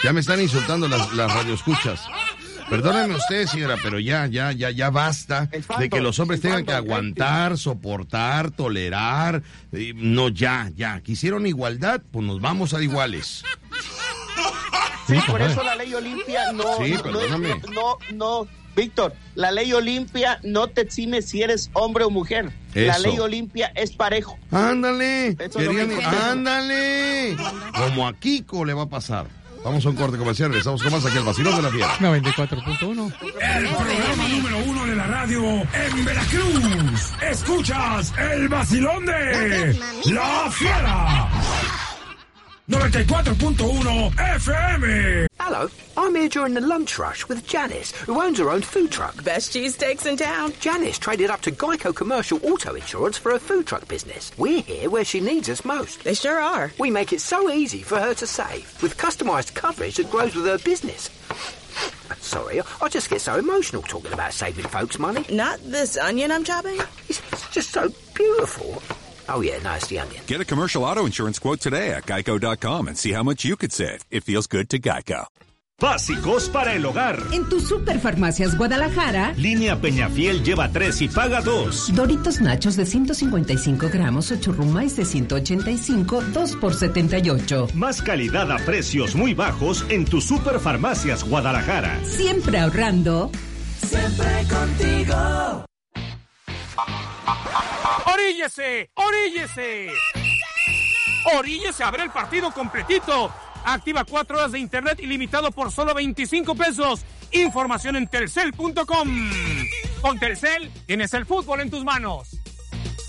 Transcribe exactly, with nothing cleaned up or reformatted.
Ya me están insultando las, las radioescuchas. Perdónenme ustedes, señora, pero ya, ya, ya, ya basta de que los hombres tengan que aguantar, soportar, tolerar. Eh, no, ya, ya. Quisieron igualdad, pues nos vamos a iguales. Sí, por eso la ley Olimpia no, sí, no, perdóname. no, no, Víctor, la ley Olimpia no te exime si eres hombre o mujer. Eso. La ley Olimpia es parejo. Ándale, querían, no ándale. Como a Kiko le va a pasar. Vamos a un corte comercial, regresamos con más aquí al Vacilón de la Fiera. noventa y cuatro punto uno. El programa número uno de la radio en Veracruz. Escuchas el Vacilón de la Fiera. noventa y cuatro punto uno F M. Hello, I'm here during the lunch rush with Janice, who owns her own food truck. Best cheesesteaks in town. Janice traded up to Geico Commercial Auto Insurance for her food truck business. We're here where she needs us most. They sure are. We make it so easy for her to save, with customized coverage that grows with her business. Sorry, I just get so emotional talking about saving folks money. Not this onion I'm chopping? It's just so beautiful. Oh, yeah, no, it's the onion. Get a commercial auto insurance quote today at geico dot com and see how much you could save. It feels good to Geico. Básicos para el hogar. En tu Superfarmacias Guadalajara, Línea Peñafiel lleva tres y paga dos. Doritos Nachos de ciento cincuenta y cinco gramos o Churrumais de ciento ochenta y cinco, dos por setenta y ocho. Más calidad a precios muy bajos en tu Superfarmacias Guadalajara. Siempre ahorrando. Siempre contigo. ¡Oríllese! ¡Oríllese! ¡Oríllese a ver el partido completito! Activa cuatro horas de internet ilimitado por solo veinticinco pesos. Información en telcel punto com. Con Telcel tienes el fútbol en tus manos.